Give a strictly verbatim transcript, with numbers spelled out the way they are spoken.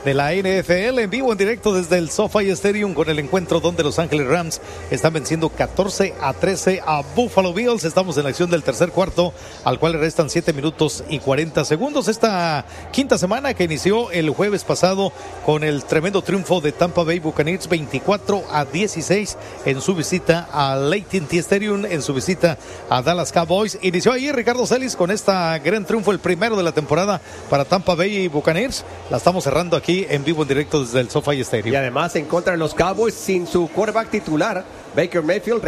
de la N F L, en vivo, en directo desde el SoFi Stadium, con el encuentro donde Los Ángeles Rams están venciendo catorce a trece a Buffalo Bills. Estamos en la acción del tercer cuarto, al cual le restan siete minutos y cuarenta segundos. Esta quinta semana que inició el jueves pasado con el tremendo triunfo de Tampa Bay Buccaneers, veinticuatro a dieciséis en su visita al A T and T Stadium, en su visita a Dallas Cowboys. Inició ahí Ricardo Celis con esta gran triunfo, el primero de la temporada para Tampa Bay Buccaneers. La estamos cerrando aquí en vivo, en directo desde el SoFi Stadium. Y además en contra de los Cowboys sin su quarterback titular, Baker Mayfield.